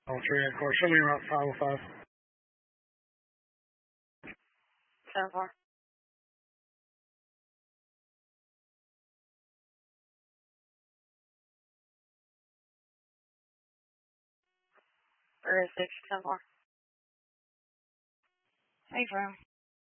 Oh, 3 8 4. Show me around 505. 7-4. Or 6, 7-4. Hey, bro.